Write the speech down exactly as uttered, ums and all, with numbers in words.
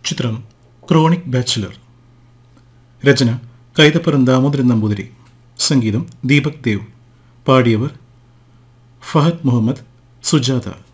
ചിത്രം chronic bachelor. രചന കൈതപ്പുറം ദാമോദരൻ നമ്പൂതിരി. സംഗീതം ദീപക് ദേവ്. പാടിയവർ ഫഹദ് മുഹമ്മദ്, സുജാത.